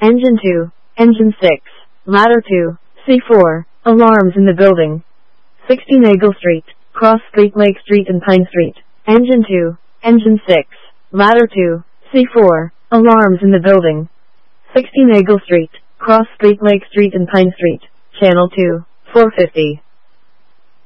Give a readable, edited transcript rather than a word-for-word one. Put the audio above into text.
Engine 2, Engine 6, Ladder 2, C4, alarms in the building. 60 Nagle Street, Cross Street, Lake Street and Pine Street. Engine 2, Engine 6, Ladder 2, C4, alarms in the building. 60 Nagle Street, Cross Street, Lake Street and Pine Street. Channel 2, 450.